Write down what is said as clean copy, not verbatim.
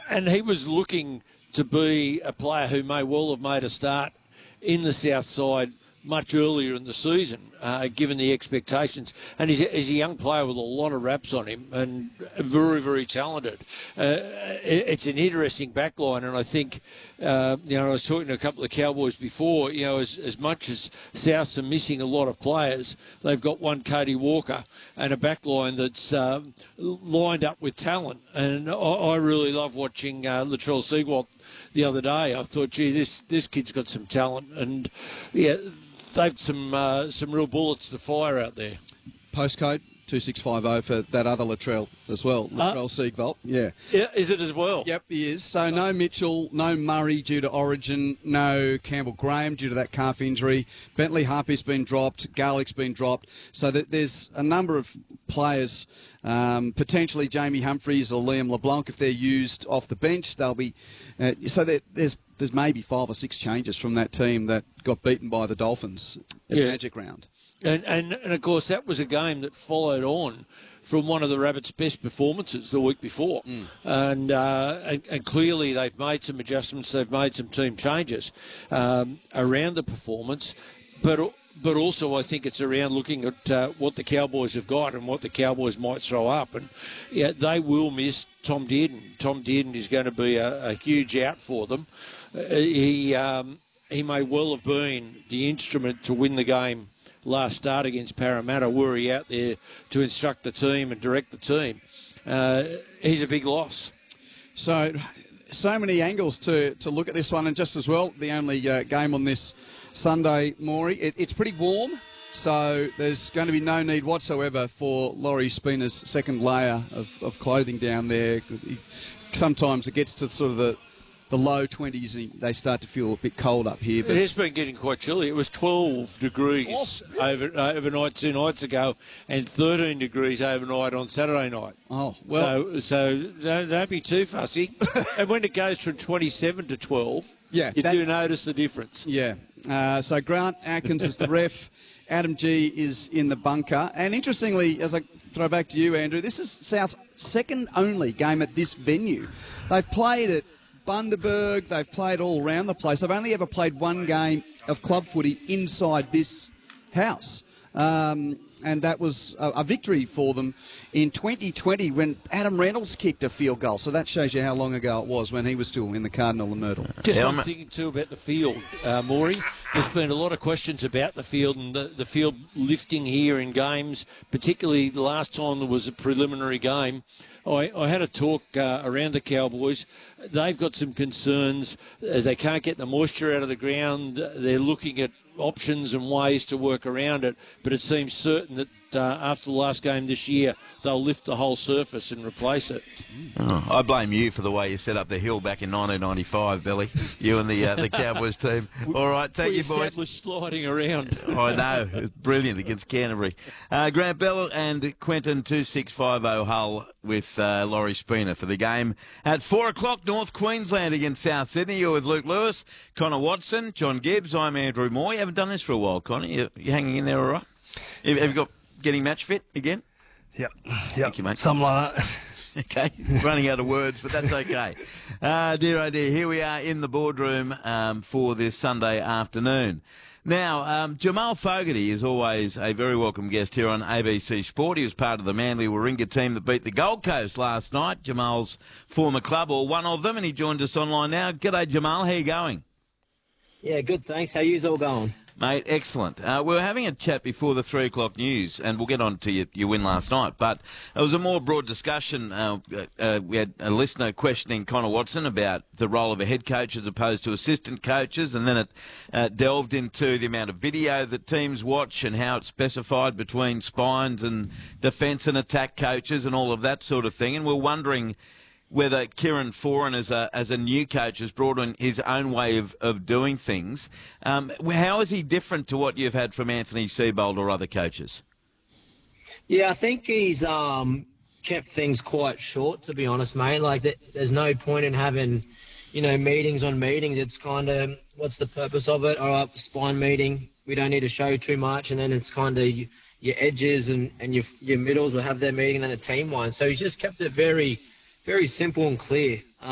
And he was looking to be a player who may well have made a start in the South Side much earlier in the season, given the expectations. And he's a young player with a lot of raps on him and very, very talented. It's an interesting backline, and I think, I was talking to a couple of Cowboys before, as much as Souths are missing a lot of players, they've got one Cody Walker and a backline that's lined up with talent. And I really love watching Latrell Seawalt the other day. I thought, gee, this kid's got some talent, and they've some real bullets to fire out there. Postcode 2650 for that other Latrell as well. Latrell Seawalt, yeah. Is it as well? Yep, he is. So no Mitchell, no Murray due to Origin, no Campbell Graham due to that calf injury. Bentley Harpy's been dropped, Garlick's been dropped. So there's a number of players, potentially Jamie Humphries or Liam LeBlanc, if they're used off the bench, they'll be... there's maybe 5 or 6 changes from that team that got beaten by the Dolphins at Magic Round. And of course, that was a game that followed on from one of the Rabbits' best performances the week before. And clearly they've made some adjustments, they've made some team changes around the performance, but also I think it's around looking at what the Cowboys have got and what the Cowboys might throw up. And they will miss Tom Dearden. Tom Dearden is going to be a huge out for them. He may well have been the instrument to win the game last start against Parramatta, were he out there to instruct the team and direct the team. He's a big loss. So many angles to look at this one, and just as well, the only game on this Sunday, Maury. It's pretty warm, so there's going to be no need whatsoever for Laurie Spina's second layer of clothing down there. Sometimes it gets to sort of the low 20s, and they start to feel a bit cold up here. But it has been getting quite chilly. It was 12 degrees overnight 2 nights ago, and 13 degrees overnight on Saturday night. Oh, well. So don't be too fussy. And when it goes from 27 to 12, you do notice the difference. Yeah. So Grant Atkins is the ref. Adam G is in the bunker. And interestingly, as I throw back to you, Andrew, this is South's second only game at this venue. They've played at Bundaberg, they've played all around the place. They've only ever played one game of club footy inside this house. And that was a victory for them in 2020 when Adam Reynolds kicked a field goal. So that shows you how long ago it was when he was still in the Cardinal and Myrtle. Just one thing too about the field, Maury. There's been a lot of questions about the field and the field lifting here in games, particularly the last time there was a preliminary game. I had a talk around the Cowboys. They've got some concerns. They can't get the moisture out of the ground. They're looking at options and ways to work around it, but it seems certain that after the last game this year, they'll lift the whole surface and replace it. Oh, I blame you for the way you set up the hill back in 1995, Billy. You and the Cowboys team. All right, thank you, boys. Established sliding around. I know, it was brilliant against Canterbury. Grant Bell and Quentin 2650 Hull with Laurie Spina for the game at 4 o'clock. North Queensland against South Sydney. You're with Luke Lewis, Connor Watson, John Gibbs. I'm Andrew Moore. You haven't done this for a while, Connor. You hanging in there all right? Have you got getting match fit again? Yep. Thank you, mate. Something like that. Okay, running out of words, but that's okay. Dear, oh dear, here we are in the boardroom for this Sunday afternoon. Now, Jamal Fogarty is always a very welcome guest here on ABC Sport. He was part of the Manly Warringah team that beat the Gold Coast last night, Jamal's former club, or one of them, and he joined us online now. G'day, Jamal. How you going? Yeah, good, thanks. How yous all going? Mate, excellent. We were having a chat before the 3 o'clock news, and we'll get on to your win last night, but it was a more broad discussion. We had a listener questioning Connor Watson about the role of a head coach as opposed to assistant coaches, and then it delved into the amount of video that teams watch and how it's specified between spines and defence and attack coaches and all of that sort of thing, and we're wondering whether Kieran Foran as a new coach has brought in his own way of doing things. How is he different to what you've had from Anthony Seibold or other coaches? Yeah, I think he's kept things quite short, to be honest, mate. Like, there's no point in having, meetings on meetings. It's kind of, what's the purpose of it? All right, spine meeting. We don't need to show too much. And then it's kind of your edges and your middles will have their meeting and then a team one. So he's just kept it very, very simple and clear.